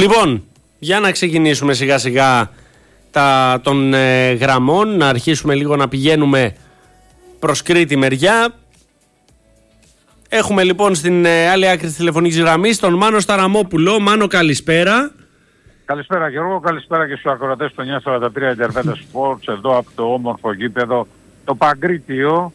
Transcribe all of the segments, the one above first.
Λοιπόν, για να ξεκινήσουμε σιγά σιγά των γραμμών, να αρχίσουμε λίγο να πηγαίνουμε προς Κρήτη μεριά. Έχουμε λοιπόν στην άλλη άκρη της τηλεφωνικής γραμμής τον Μάνο Σταραμόπουλο. Μάνο, καλησπέρα. Καλησπέρα Γιώργο, καλησπέρα και στους ακροατές του 943 Intervete Sports, εδώ από το όμορφο γήπεδο, το Παγκρίτιο,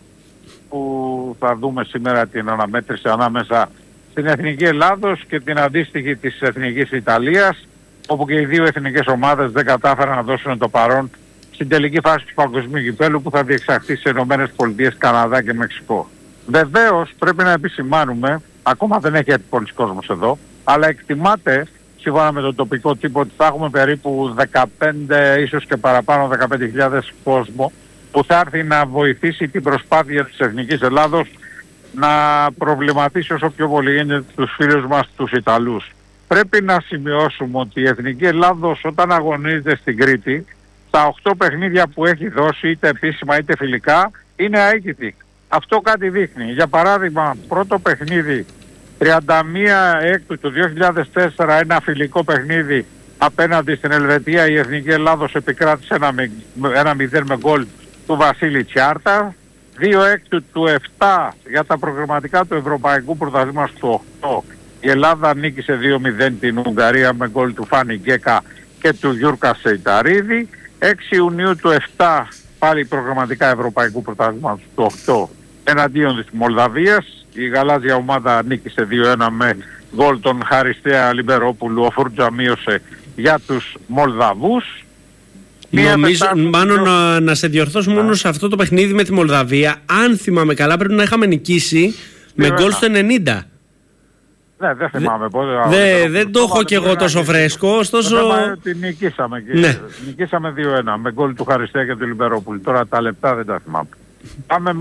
που θα δούμε σήμερα την αναμέτρηση ανάμεσα στην Εθνική Ελλάδος και την αντίστοιχη της Εθνικής Ιταλίας, όπου και οι δύο εθνικές ομάδες δεν κατάφεραν να δώσουν το παρόν στην τελική φάση του Παγκοσμίου Κυπέλλου που θα διεξαχθεί σε ΗΠΑ, Καναδά και Μεξικό. Βεβαίως πρέπει να επισημάνουμε, ακόμα δεν έχει έρθει πολλοί κόσμος εδώ, αλλά εκτιμάται σύμφωνα με τον τοπικό τύπο ότι θα έχουμε περίπου 15 ίσως και παραπάνω 15.000 κόσμο που θα έρθει να βοηθήσει την προσπάθεια της Εθνικής Ελλάδος να προβληματίσει όσο πιο πολύ γίνεται τους φίλους μας τους Ιταλούς. Πρέπει να σημειώσουμε ότι η Εθνική Ελλάδος όταν αγωνίζεται στην Κρήτη, τα 8 παιχνίδια που έχει δώσει είτε επίσημα είτε φιλικά είναι αίκητη. Αυτό κάτι δείχνει. Για παράδειγμα, πρώτο παιχνίδι 31 Έκτου του 2004, ένα φιλικό παιχνίδι απέναντι στην Ελβετία, η Εθνική Ελλάδος επικράτησε 1-0 με γκολ του Βασίλη Τσιάρτα. 2 Έκτου του 7 για τα προγραμματικά του Ευρωπαϊκού Πρωταθλήματος του 8. Η Ελλάδα νίκησε 2-0 την Ουγγαρία με γκολ του Φάνη Γκέκα και του Γιούρκα Σεϊταρίδη. 6 Ιουνίου του 7 πάλι προγραμματικά Ευρωπαϊκού Πρωταθλήματος του 8 εναντίον της Μολδαβίας. Η γαλάζια ομάδα νίκησε 2-1 με γκολ τον Χαριστέα Λιμπερόπουλου. Ο Φούρτζα μείωσε για τους Μολδαβούς. Νομίζω, μάλλον να σε διορθώσω μόνο σε αυτό το παιχνίδι με τη Μολδαβία. Αν θυμάμαι καλά, πρέπει να είχαμε νικήσει με γκολ στο 90. Ναι, δεν θυμάμαι πότε. Δεν το έχω κι εγώ τόσο φρέσκο, ωστόσο... Την νικήσαμε και ναι. Νικήσαμε 2-1 με γκολ του Χαριστέα και του Λιμπερόπουλου. Τώρα τα λεπτά δεν τα θυμάμαι. Πάμε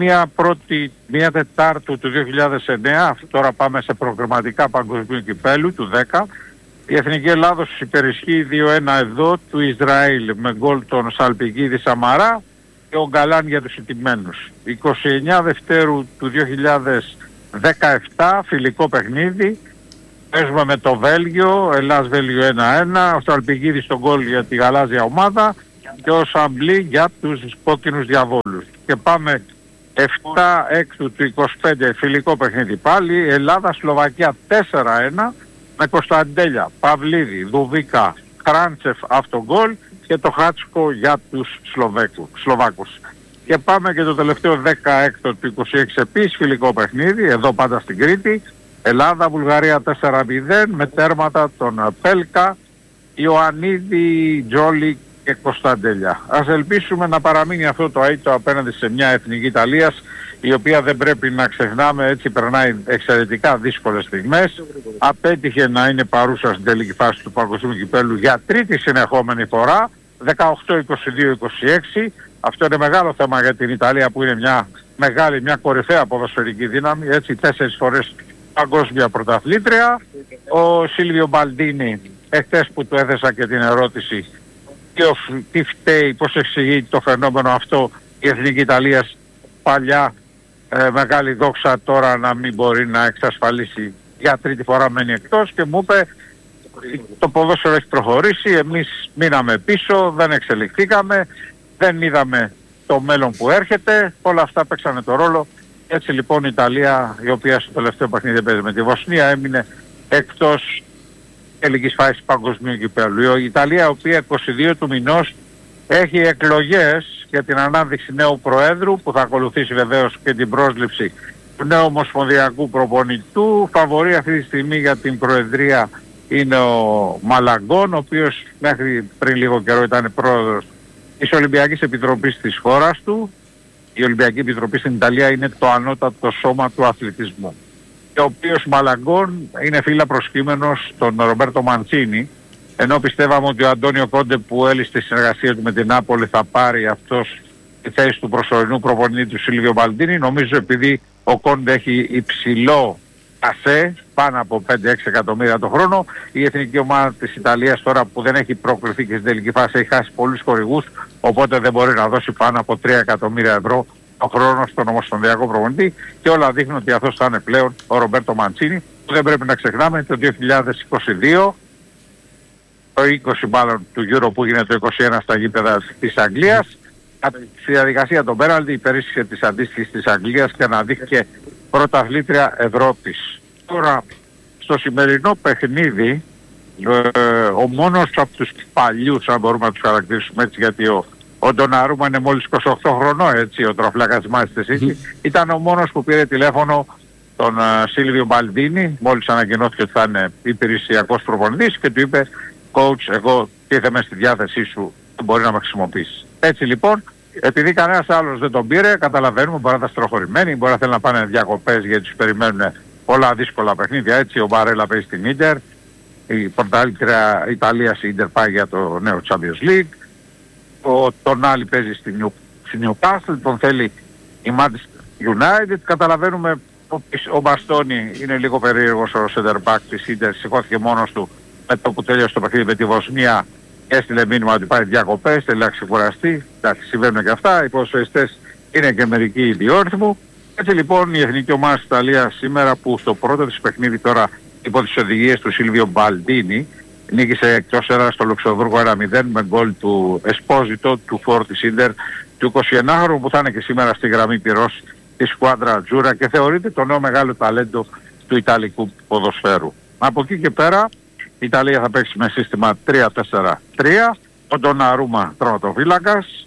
μια Τετάρτου του 2009, τώρα πάμε σε προγραμματικά Παγκοσμίου Κυπέλλου του 10. Η Εθνική Ελλάδος υπερισχύει 2-1 εδώ του Ισραήλ με γκολ τον Σαλπικίδη Σαμαρά και ο Γκαλάν για τους ηττημένους. 29 Δευτέρου του 2017 φιλικό παιχνίδι. Παίζουμε με το Βέλγιο, Ελλάς-Βέλγιο 1-1, ο Σαλπικίδης στον γκολ για τη γαλάζια ομάδα και ο Σαμπλή για τους κόκκινους διαβόλους. Και πάμε 7 Έκτου του 25 φιλικό παιχνίδι πάλι, Ελλάδα-Σλοβακία 4-1 με Κωνσταντέλια, Παυλίδη, Δουβίκα, Κράντσεφ αυτογκόλ και το Χάτσκο για τους Σλοβάκους. Και πάμε και το τελευταίο 16 του 26 επίσης φιλικό παιχνίδι, εδώ πάντα στην Κρήτη, Ελλάδα-Βουλγαρία 4-0 με τέρματα των Πέλκα, Ιωαννίδη, Τζόλι και Κωνσταντέλια. Ας ελπίσουμε να παραμείνει αυτό το αίτητο απέναντι σε μια Εθνική Ιταλίας, η οποία δεν πρέπει να ξεχνάμε, έτσι περνάει εξαιρετικά δύσκολες στιγμές. Απέτυχε να είναι παρούσα στην τελική φάση του Παγκοσμίου Κυπέλλου για τρίτη συνεχόμενη φορά, 18-22-26. Αυτό είναι μεγάλο θέμα για την Ιταλία που είναι μια μεγάλη, μια κορυφαία ποδοσφαιρική δύναμη, έτσι 4 φορές παγκόσμια πρωταθλήτρια. Ο Σίλβιο Μπαλντίνι, εχθές που του έθεσα και την ερώτηση τι φταίει, πώς εξηγεί το φαινόμενο αυτό η Εθνική Ιταλία παλιά μεγάλη δόξα τώρα να μην μπορεί να εξασφαλίσει για τρίτη φορά μένει εκτός, και μου είπε το ποδόσφαιρο έχει προχωρήσει, εμείς μείναμε πίσω, δεν εξελιχθήκαμε, δεν είδαμε το μέλλον που έρχεται, όλα αυτά παίξανε το ρόλο. Έτσι λοιπόν η Ιταλία, η οποία στο τελευταίο παιχνίδι παίζει με τη Βοσνία, έμεινε εκτός τελικής φάσης Παγκοσμίου Κυπέλλου. Η Ιταλία, η οποία 22 του μηνός έχει εκλογές για την ανάδειξη νέου προέδρου, που θα ακολουθήσει βεβαίως και την πρόσληψη του νέου ομοσπονδιακού προπονητού. Φαβορεί αυτή τη στιγμή για την προεδρία είναι ο Μαλαγκόν, ο οποίος μέχρι πριν λίγο καιρό ήταν πρόεδρος της Ολυμπιακής Επιτροπής της χώρας του. Η Ολυμπιακή Επιτροπή στην Ιταλία είναι το ανώτατο σώμα του αθλητισμού, και ο οποίος Μαλαγκόν είναι φύλλα προσκύμενος στον Ρομπέρτο Μαντσίνι, ενώ πιστεύαμε ότι ο Αντώνιο Κόντε που έλυσε τη συνεργασία του με την Νάπολη θα πάρει αυτός τη θέση του προσωρινού προπονητή του Σίλβιο Μπαλντίνι. Νομίζω επειδή ο Κόντε έχει υψηλό κασέ, πάνω από 5-6 εκατομμύρια το χρόνο, η εθνική ομάδα της Ιταλίας τώρα που δεν έχει προκριθεί και στην τελική φάση έχει χάσει πολλούς χορηγούς, οπότε δεν μπορεί να δώσει πάνω από 3 εκατομμύρια ευρώ το χρόνο στον ομοσπονδιακό προπονητή, και όλα δείχνουν ότι αυτός θα είναι πλέον ο Ρομπέρτο Μαντσίνι, που δεν πρέπει να ξεχνάμε το 2022 το 20 μάλλον του Euro που έγινε το 21 στα γήπεδα της Αγγλίας. Στη διαδικασία των πέναλτι υπερίσχυσε της αντίστοιχης της Αγγλίας και αναδείχθηκε πρωταθλήτρια Ευρώπης. Τώρα στο σημερινό παιχνίδι ο μόνος από τους παλιούς, αν μπορούμε να τους χαρακτηρίσουμε έτσι, γιατί ο Ντοναρούμα είναι μόλις 28 χρονών, έτσι, ο τροφλάκας της Manchester City, ήταν ο μόνος που πήρε τηλέφωνο τον Σίλβιο Μπαλντίνι, μόλις ανακοινώθηκε ότι θα είναι υπηρεσιακός προπονητής και του είπε coach, εγώ τίθεμαι στη διάθεσή σου, μπορεί να με χρησιμοποιήσει. Έτσι λοιπόν, επειδή κανένας άλλος δεν τον πήρε, καταλαβαίνουμε, μπορεί να είναι στροχωρημένοι, μπορεί να θέλουν να πάνε διακοπές γιατί τους περιμένουν πολλά δύσκολα παιχνίδια. Έτσι ο Μπαρέλα παίζει στην Ίντερ, η πρωταθλήτρια Ιταλίας η Ίντερ πάει για το νέο Champions League, τον άλλη παίζει στην Newcastle, τον θέλει η Manchester United. Καταλαβαίνουμε ο Μπαστόνι είναι λίγο περίεργος, ο center back της Ίντερ, σηκώθηκε μόνος του με το που τέλειωσε το παιχνίδι με τη Βοσνία, έστειλε μήνυμα ότι πάει διακοπές, θέλει να ξεκουραστεί. Εντάξει, συμβαίνουν και αυτά, οι ποδοσφαιριστές είναι και μερικοί ιδιόρθμου. Έτσι λοιπόν η εθνική ομάδα της Ιταλίας σήμερα, που στο πρώτο της παιχνίδι τώρα υπό τις οδηγίες του Σίλβιο Μπαλντίνι νίκησε εκτός έδρας στο Λουξεμβούργο 1-0 με γκολ του Εσπόζιτο, του φόρ της Ίντερ, του 21χρονου, που θα είναι και σήμερα στη γραμμή πυρός της Σκουάντρα Ατζούρα και θεωρείται το νέο μεγάλο ταλέντο του Ιταλικού ποδοσφαίρου. Από εκεί και πέρα η Ιταλία θα παίξει με σύστημα 3-4-3, ο Ντοναρούμα τροματοφύλακας.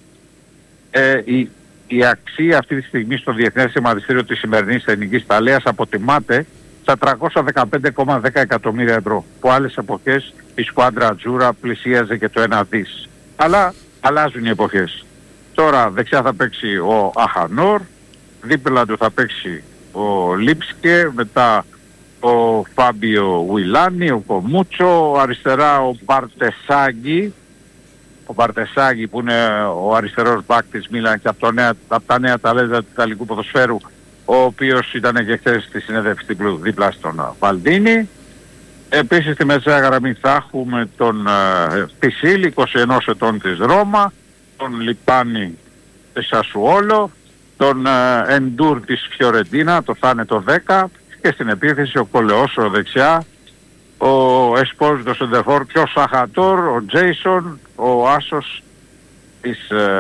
Η αξία αυτή τη στιγμή στο Διεθνές Χρηματιστήριο της σημερινής ελληνικής Ιταλίας αποτιμάται στα 315,10 εκατομμύρια ευρώ, που άλλες εποχές η Σκουάντρα Ατζούρα πλησίαζε και το 1 δις. Αλλά αλλάζουν οι εποχές. Τώρα δεξιά θα παίξει ο Αχανόρ, δίπλα του θα παίξει ο Λίψκε, μετά ο Φάμπιο Ουιλάνι, ο Κομούτσο, αριστερά ο Μπαρτεσάγκη. Ο Μπαρτεσάγκη που είναι ο αριστερός μπακ της Μίλαν και από τα νέα ταλέντα του Ιταλικού ποδοσφαίρου, ο οποίος ήταν και χθες στη συνέντευξη δίπλα στον Βαλντίνι. Επίσης στη μεσαία γραμμή θα έχουμε τον Πισίλη, 21 ετών της Ρώμα, τον Λιπάνη της Σασουόλο, τον Εντούρ της Φιωρεντίνα, το θα είναι το 10, και στην επίθεση ο Κολεόσο δεξιά, ο Εσπόζιτο Σεντερφόρ και ο Σαχατόρ, ο Τζέισον, ο Άσος της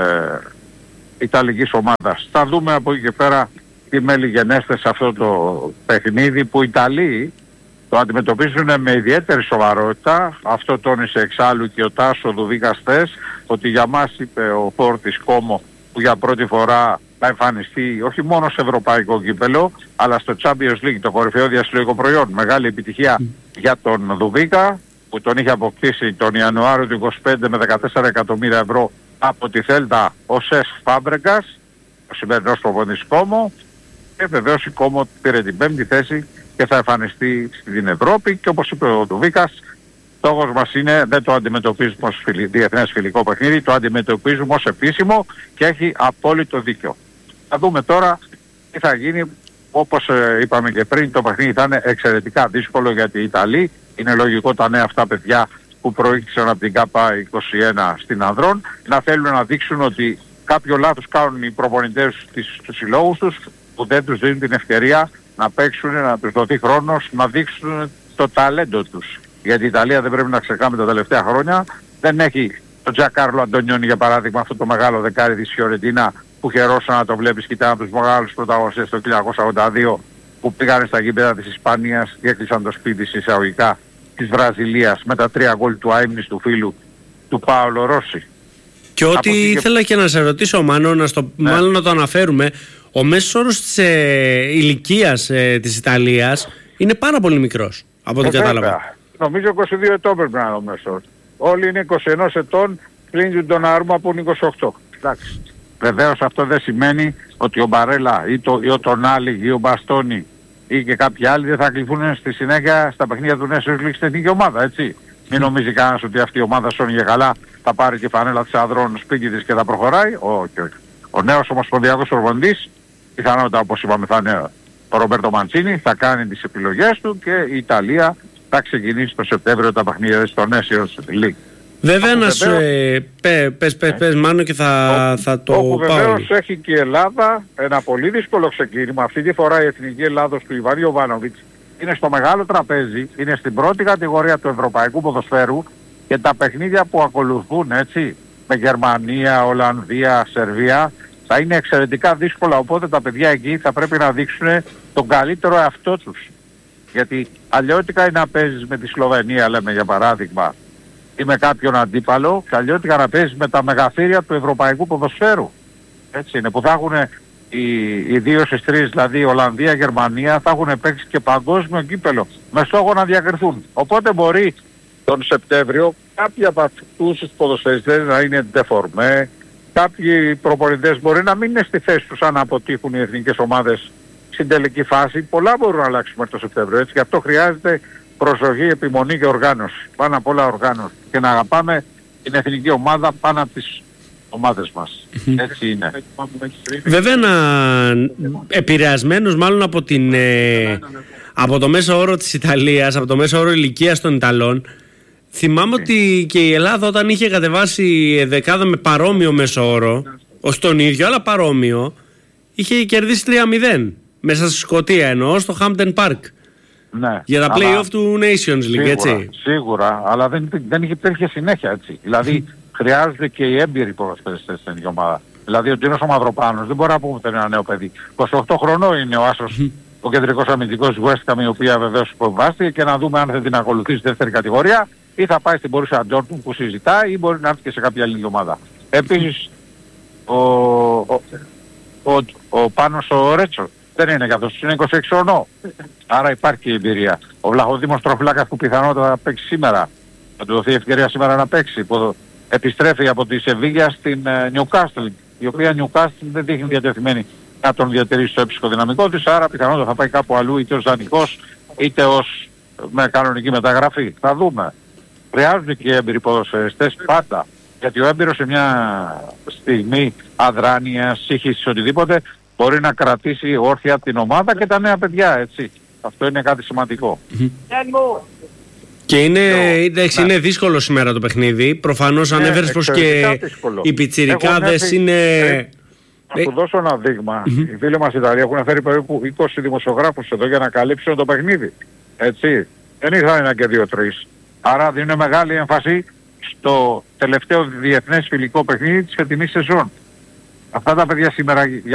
Ιταλικής ομάδας. Θα δούμε από εκεί και πέρα τι μέλη γενέστε σε αυτό το παιχνίδι, που οι Ιταλοί το αντιμετωπίζουν με ιδιαίτερη σοβαρότητα. Αυτό τόνισε εξάλλου και ο Τάσο Δουδίκας χθες, ότι για μας, είπε ο Φόρτης Κόμο, που για πρώτη φορά θα εμφανιστεί όχι μόνο σε ευρωπαϊκό κύπελο, αλλά στο Champions League, το κορυφαίο διασυλλογικό προϊόν. Μεγάλη επιτυχία για τον Δουδίκα, που τον είχε αποκτήσει τον Ιανουάριο του 25 με 14 εκατομμύρια ευρώ από τη Θέλτα ο Σες Φάμπρεγκας, ο σημερινός προπονητής Κόμο, και βεβαίως η Κόμο πήρε την 5η θέση και θα εμφανιστεί στην Ευρώπη. Και όπως είπε ο Δουδίκας, στόχος μας είναι, δεν το αντιμετωπίζουμε ως διεθνές φιλικό παιχνίδι, το αντιμετωπίζουμε ως επίσημο, και έχει απόλυτο δίκιο. Θα δούμε τώρα τι θα γίνει. Όπως είπαμε και πριν, το παιχνίδι θα είναι εξαιρετικά δύσκολο, γιατί οι Ιταλοί, είναι λογικό τα νέα αυτά παιδιά που προήλθαν από την ΚΑΠΑ 21 στην Ανδρών να θέλουν να δείξουν ότι κάποιο λάθος κάνουν οι προπονητές στους συλλόγους τους, που δεν τους δίνουν την ευκαιρία να παίξουν, να τους δοθεί χρόνος να δείξουν το ταλέντο τους. Γιατί η Ιταλία, δεν πρέπει να ξεχνάμε, τα τελευταία χρόνια δεν έχει τον Τζακάρλο Αντωνιόνι, για παράδειγμα, αυτό το μεγάλο δεκάρι της Φιωρεντίνα, που χαιρόσα να το βλέπεις, και ήταν από τους μεγάλους πρωταγωνιστές το 1982 που πήγανε στα γήπεδα της Ισπανίας και έκλεισαν το σπίτι της εισαγωγικά της Βραζιλίας με τα 3 γκολ του αείμνης του φίλου του Πάολο Ρώση. Και ό,τι ήθελα και να σε ρωτήσω, Μάνο, μάλλον να το αναφέρουμε, ο μέσος όρος της ηλικίας της Ιταλίας είναι πάρα πολύ μικρός, από ό,τι κατάλαβα. Νομίζω 22 ετών πρέπει να είναι ο μέσος όρος. Όλοι είναι 21 ετών, πλην του Ντοναρούμα που είναι 28. Εντάξει. Βεβαίως αυτό δεν σημαίνει ότι ο Μπαρέλα ή ο Τονάλι ή ο Μπαστόνι ή και κάποιοι άλλοι δεν θα κληθούν στη συνέχεια στα παιχνίδια του Nations League στην εθνική ομάδα, έτσι. Μην νομίζει κανένας ότι αυτή η ομάδα σώνει για καλά, θα πάρει τη φανέλα της Ανδρών σπίτι της και θα προχωράει. Όχι. Ο νέος ομοσπονδιακός προπονητής, πιθανότατα όπως είπαμε θα είναι ο Ρομπέρτο Μαντσίνι, θα κάνει τις επιλογές του και η Ιταλία θα ξεκινήσει το Σεπτέμβριο τα παιχνίδια στο Nations League. Βέβαια να σου πες Μάνο και θα το πάω. Βεβαίως έχει και η Ελλάδα ένα πολύ δύσκολο ξεκίνημα. Αυτή τη φορά η εθνική Ελλάδος του Ιβάν Ιοβάνοβιτς είναι στο μεγάλο τραπέζι, είναι στην πρώτη κατηγορία του ευρωπαϊκού ποδοσφαίρου Και τα παιχνίδια που ακολουθούν, έτσι, με Γερμανία, Ολλανδία, Σερβία, θα είναι εξαιρετικά δύσκολα. Οπότε τα παιδιά εκεί θα πρέπει να δείξουν τον καλύτερο εαυτό τους. Γιατί αλλιώτικα είναι να παίζεις με τη Σλοβενία, λέμε για παράδειγμα, ή με κάποιον αντίπαλο, και αλλιώτικα να παίζεις με τα μεγαθύρια του ευρωπαϊκού ποδοσφαίρου. Έτσι είναι, που θα έχουν οι δύο στις τρεις, δηλαδή η Ολλανδία, Γερμανία, θα έχουν παίξει και παγκόσμιο κύπελο με στόχο να διακριθούν. Οπότε μπορεί τον Σεπτέμβριο κάποιοι από αυτούς τους ποδοσφαιριστές να είναι ντεφορμέ, κάποιοι προπονητές μπορεί να μην είναι στη θέση τους αν αποτύχουν οι εθνικές ομάδες στην τελική φάση. Πολλά μπορούν να αλλάξουν μέχρι το Σεπτέμβριο, έτσι, και αυτό χρειάζεται προσοχή, επιμονή και οργάνωση. Πάνω απ' όλα οργάνωση. Και να αγαπάμε την εθνική ομάδα πάνω από τις ομάδες μας. Έτσι είναι. Βέβαια επηρεασμένος μάλλον από το μέσο όρο της Ιταλίας, από το μέσο όρο ηλικίας των Ιταλών, θυμάμαι ότι και η Ελλάδα όταν είχε κατεβάσει δεκάδα με παρόμοιο μέσο όρο, ως τον ίδιο αλλά παρόμοιο, είχε κερδίσει 3-0 μέσα στη Σκωτία, εννοώ στο Hampden Park. Ναι, για τα play-off του Nations League, σίγουρα, έτσι. Σίγουρα, αλλά δεν υπήρχε συνέχεια, έτσι. Δηλαδή χρειάζονται και οι έμπειροι ποδοσφαιριστές στην ίδια ομάδα. Δηλαδή ο Τζίνος ο Μαυροπάνος δεν μπορεί να πούμε ότι είναι ένα νέο παιδί. 28 χρονών είναι ο άσος, ο κεντρικός αμυντικός West Ham, η οποία βεβαίως υποβάστηκε, και να δούμε αν θα την ακολουθήσει στη δεύτερη κατηγορία ή θα πάει στην Borussia Dortmund που συζητάει, ή μπορεί να έρθει και σε κάποια άλλη ομάδα. Επίσης ο Πάνος ο Ρέτσο δεν είναι καθώς, είναι 26 χρονών. Άρα υπάρχει και εμπειρία. Ο Βλαχοδήμος Τροφλάκας που πιθανότατα θα παίξει σήμερα, θα του δοθεί ευκαιρία σήμερα να παίξει, που επιστρέφει από τη Σεβίγια στην Newcastle, η οποία Newcastle δεν δείχνει διατεθειμένη να τον διατηρήσει στο έψυχο δυναμικό της, άρα πιθανότατα θα πάει κάπου αλλού, είτε ως δανεικός είτε ως με κανονική μεταγραφή. Θα δούμε. Χρειάζονται και οι έμπειροι ποδοσφαιριστές πάντα, γιατί ο έμπειρος σε μια στιγμή αδράνειας, σύγχυσης, οτιδήποτε, μπορεί να κρατήσει όρθια την ομάδα και τα νέα παιδιά, έτσι. Αυτό είναι κάτι σημαντικό. Και είναι δύσκολο σήμερα το παιχνίδι. Προφανώς ανέφερες πως και οι πιτσιρικάδες είναι... Να σου δώσω ένα δείγμα. Οι φίλοι μας Ιταλοί έχουν φέρει περίπου 20 δημοσιογράφους εδώ για να καλύψουν το παιχνίδι. Έτσι. Δεν ήρθαν ένα και 2-3. Άρα δίνουν μεγάλη έμφαση στο τελευταίο διεθνές φιλικό παιχνίδι της φετινής σεζόν. Αυτά τα παιδιά σήμερα